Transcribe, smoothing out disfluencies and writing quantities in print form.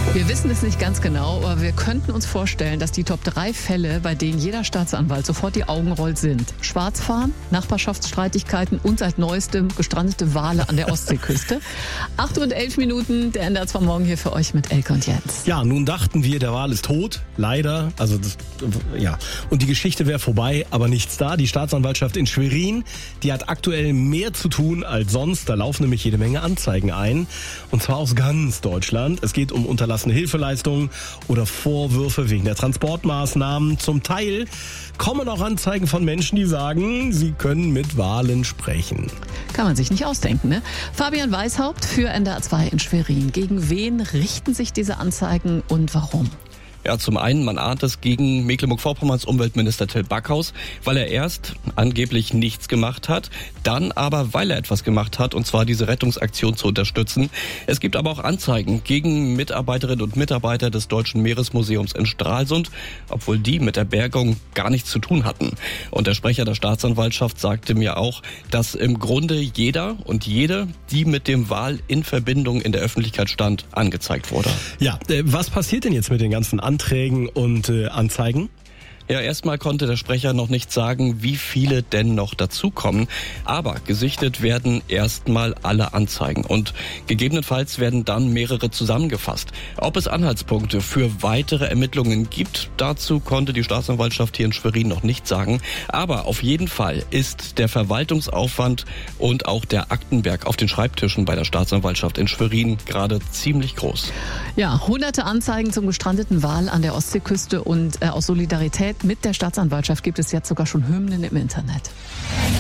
Wir wissen es nicht ganz genau, aber wir könnten uns vorstellen, dass die Top 3 Fälle, bei denen jeder Staatsanwalt sofort die Augen rollt, sind: Schwarzfahren, Nachbarschaftsstreitigkeiten und seit neuestem gestrandete Wale an der Ostseeküste. 8:11, der NDR 2 Morgen hier für euch mit Elke und Jens. Ja, nun dachten wir, der Wal ist tot, leider. Und die Geschichte wäre vorbei, aber nichts da. Die Staatsanwaltschaft in Schwerin, die hat aktuell mehr zu tun als sonst. Da laufen nämlich jede Menge Anzeigen ein. Und zwar aus ganz Deutschland. Es geht um unterlassene Hilfeleistungen oder Vorwürfe wegen der Transportmaßnahmen. Zum Teil kommen auch Anzeigen von Menschen, die sagen, sie können mit Walen sprechen. Kann man sich nicht ausdenken, ne? Fabian Weishaupt für NDR 2 in Schwerin. Gegen wen richten sich diese Anzeigen und warum? Ja, zum einen, man ahnt es gegen Mecklenburg-Vorpommerns Umweltminister Till Backhaus, weil er erst angeblich nichts gemacht hat, dann aber, weil er etwas gemacht hat, und zwar diese Rettungsaktion zu unterstützen. Es gibt aber auch Anzeigen gegen Mitarbeiterinnen und Mitarbeiter des Deutschen Meeresmuseums in Stralsund, obwohl die mit der Bergung gar nichts zu tun hatten. Und der Sprecher der Staatsanwaltschaft sagte mir auch, dass im Grunde jeder und jede, die mit dem Wal in Verbindung in der Öffentlichkeit stand, angezeigt wurde. Ja, was passiert denn jetzt mit den ganzen Anträgen und Anzeigen? Ja, erstmal konnte der Sprecher noch nicht sagen, wie viele denn noch dazukommen. Aber gesichtet werden erstmal alle Anzeigen und gegebenenfalls werden dann mehrere zusammengefasst. Ob es Anhaltspunkte für weitere Ermittlungen gibt, dazu konnte die Staatsanwaltschaft hier in Schwerin noch nicht sagen. Aber auf jeden Fall ist der Verwaltungsaufwand und auch der Aktenberg auf den Schreibtischen bei der Staatsanwaltschaft in Schwerin gerade ziemlich groß. Ja, hunderte Anzeigen zum gestrandeten Wal an der Ostseeküste und aus Solidarität mit der Staatsanwaltschaft gibt es jetzt sogar schon Hymnen im Internet.